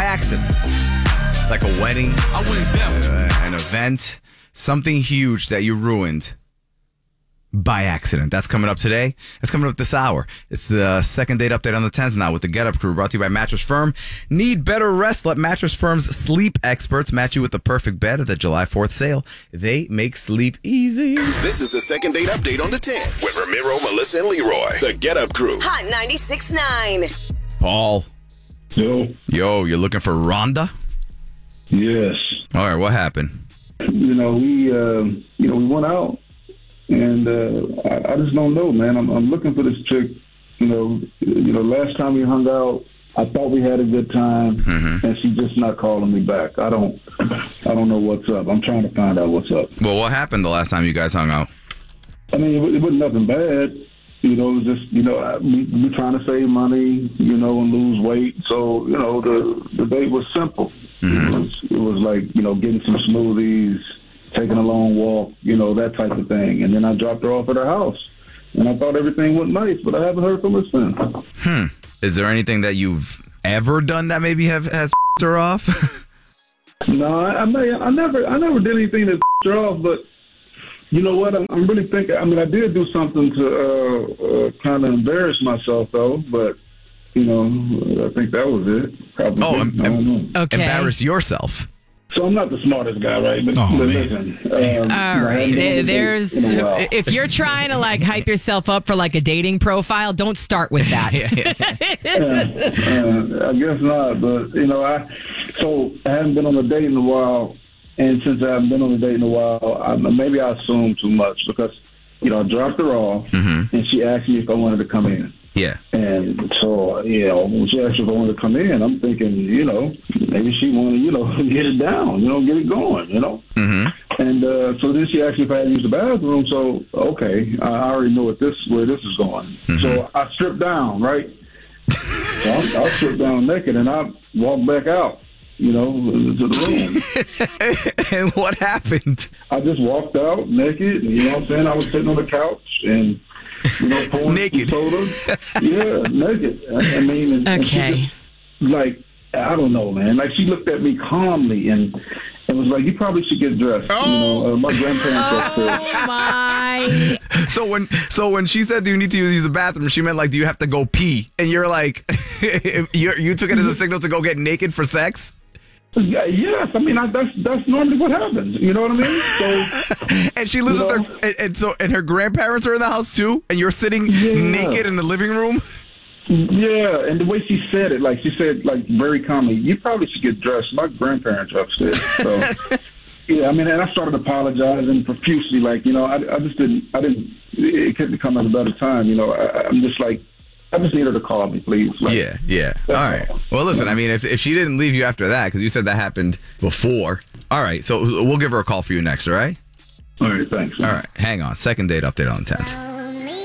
accident. Like a wedding, an event, something huge that you ruined by accident. That's coming up today. That's coming up this hour. It's the second date update on the 10s now with the Get Up Crew, brought to you by Mattress Firm. Need better rest? Let Mattress Firm's sleep experts match you with the perfect bed at the July 4th sale. They make sleep easy. This is the second date update on the 10s with Ramiro, Melissa, and Leroy. The Get Up Crew. Hot 96.9. Paul. Yo. Yo, you're looking for Rhonda? Yes. All right, what happened? We went out, and I just don't know, man. I'm looking for this chick. Last time we hung out, I thought we had a good time, and she's just not calling me back. I don't know what's up. I'm trying to find out what's up. Well, what happened the last time you guys hung out? I mean, it wasn't nothing bad. It was just, we trying to save money, and lose weight. So, the date was simple. It was like, getting some smoothies, taking a long walk, that type of thing. And then I dropped her off at her house. And I thought everything went nice, but I haven't heard from her since. Is there anything that you've ever done that maybe has her off? No, I never did anything that her off, but you know what? I'm really thinking. I mean, I did do something to kind of embarrass myself, though. But I think that was it. Probably. Oh, I don't know. Okay. Embarrass yourself. So I'm not the smartest guy, right? But listen. All right. If you're trying to hype yourself up for a dating profile, don't start with that. I guess not. But I haven't been on a date in a while. And since I haven't been on a date in a while, maybe I assumed too much because, I dropped her off and she asked me if I wanted to come in. Yeah. And so, when she asked if I wanted to come in, I'm thinking, maybe she wanted, get it down, get it going, And so then she asked me if I had to use the bathroom. So, okay, I already know where this is going. So I stripped down, right? So I stripped down naked and I walked back out. To the room. And what happened? I just walked out naked. I was sitting on the couch and, pouring naked. Soda. Yeah, naked. I mean, okay. And I don't know, man. She looked at me calmly and was like, "You probably should get dressed." My grandparents upstairs. Oh my! So when she said, "Do you need to use the bathroom?" she meant do you have to go pee? And you're like, you took it as a signal to go get naked for sex. Yeah, yes, I mean that's normally what happens. You know what I mean? So, and she lives with and her grandparents are in the house too, and you're sitting naked in the living room. Yeah, and the way she said it, she said very calmly, "You probably should get dressed." My grandparents are upstairs, so yeah. I mean, and I started apologizing profusely, I just didn't. It couldn't come at a better time. I'm just I just need her to call me, please. Yeah. All right. Well, listen, I mean, if she didn't leave you after that, because you said that happened before. All right. So we'll give her a call for you next, all right? All right, thanks. All right. Hang on. Second date update on the 10th.